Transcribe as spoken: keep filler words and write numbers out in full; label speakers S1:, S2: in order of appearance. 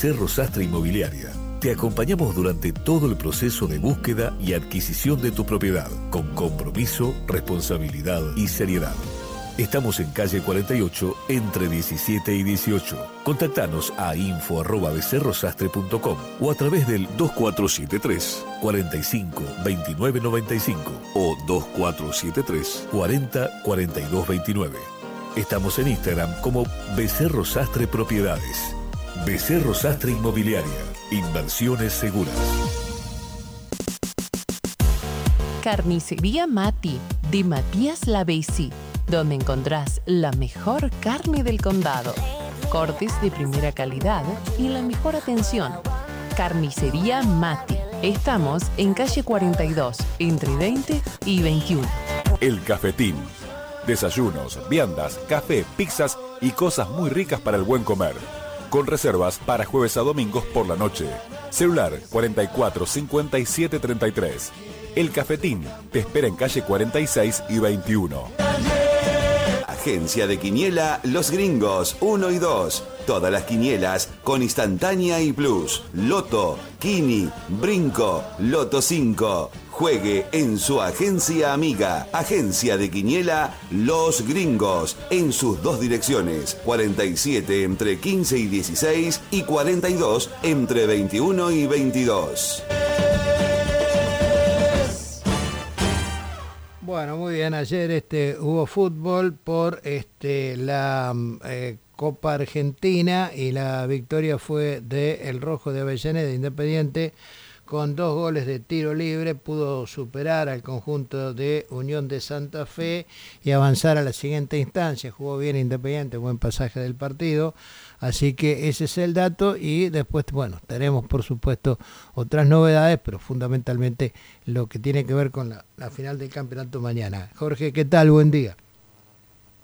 S1: Becerro Sastre Inmobiliaria. Te acompañamos durante todo el proceso de búsqueda y adquisición de tu propiedad, con compromiso, responsabilidad y seriedad. Estamos en calle cuarenta y ocho, entre diecisiete y dieciocho. Contactanos a info arroba becerrosastre punto com o a través del dos cuatro siete tres, cuarenta y cinco, veintinueve noventa y cinco o dos cuatro siete tres, cuarenta, cuarenta y dos veintinueve. Estamos en Instagram como Becerro Sastre Propiedades. Becerro Sastre Inmobiliaria. Inversiones seguras.
S2: Carnicería Mati, de Matías Lavesi, donde encontrás la mejor carne del condado, cortes de primera calidad y la mejor atención. Carnicería Mati. Estamos en calle cuarenta y dos, entre veinte y veintiuno.
S3: El Cafetín. Desayunos, viandas, café, pizzas y cosas muy ricas para el buen comer. Con reservas para jueves a domingos por la noche. Celular cuarenta y cuatro, cincuenta y siete, treinta y tres. El Cafetín te espera en calle cuarenta y seis y veintiuno.
S4: Agencia de Quiniela Los Gringos uno y dos. Todas las quinielas con instantánea y plus. Loto, Kini, Brinco, Loto cinco. Juegue en su agencia amiga. Agencia de Quiniela Los Gringos. En sus dos direcciones. cuarenta y siete entre quince y dieciséis y cuarenta y dos entre veintiuno y veintidós.
S5: Bueno, muy bien. Ayer este, hubo fútbol por este, la eh, Copa Argentina y la victoria fue de El Rojo de Avellaneda, de Independiente, con dos goles de tiro libre. Pudo superar al conjunto de Unión de Santa Fe y avanzar a la siguiente instancia. Jugó bien Independiente, buen pasaje del partido. Así que ese es el dato y después, bueno, tenemos por supuesto otras novedades, pero fundamentalmente lo que tiene que ver con la, la final del campeonato mañana. Jorge, ¿qué tal? Buen día.